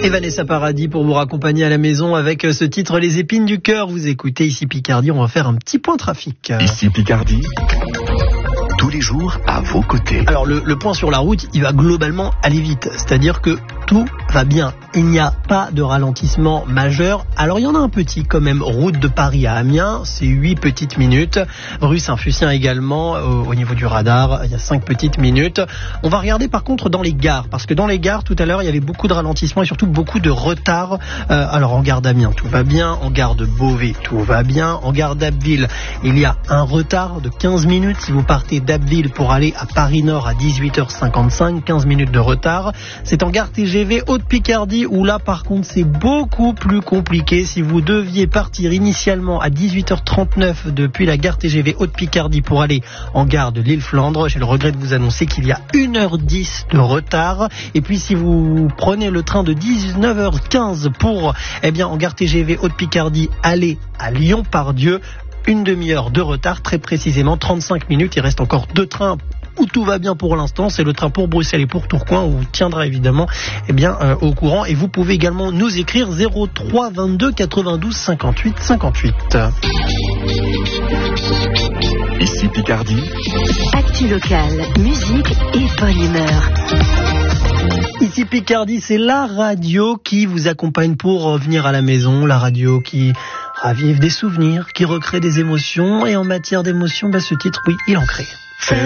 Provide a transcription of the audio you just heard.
Et Vanessa Paradis pour vous raccompagner à la maison avec ce titre Les épines du cœur. Vous écoutez ici Picardie, on va faire un petit point trafic. Ici Picardie, tous les jours à vos côtés. Alors le point sur la route, il va globalement aller vite, c'est-à-dire que tout va bien. Il n'y a pas de ralentissement majeur. Alors il y en a un petit quand même, route de Paris à Amiens, c'est 8 petites minutes. Rue Saint-Fucien également, au niveau du radar, il y a 5 petites minutes. On va regarder par contre dans les gares, parce que dans les gares tout à l'heure il y avait beaucoup de ralentissement et surtout beaucoup de retard. Alors en gare d'Amiens tout va bien, en gare de Beauvais tout va bien, en gare d'Abbeville il y a un retard de 15 minutes si vous partez d'Abbeville pour aller à Paris-Nord à 18h55, 15 minutes de retard. C'est en gare TGV Haute-Picardie où là par contre c'est beaucoup plus compliqué. Si vous deviez partir initialement à 18h39 depuis la gare TGV Haute-Picardie pour aller en gare de l'Île-Flandre, j'ai le regret de vous annoncer qu'il y a 1h10 de retard. Et puis si vous prenez le train de 19h15 pour, en gare TGV Haute-Picardie aller à Lyon-Pardieu, une demi-heure de retard, très précisément 35 minutes. Il reste encore 2 trains où tout va bien pour l'instant, c'est le train pour Bruxelles et pour Tourcoing. On vous tiendra évidemment au courant. Et vous pouvez également nous écrire 03 22 92 58 58. Ici Picardie. Actu locale, musique et bonne humeur. Ici Picardie, c'est la radio qui vous accompagne pour revenir à la maison, la radio qui ravive des souvenirs, qui recrée des émotions. Et en matière d'émotions, ce titre, oui, il en crée.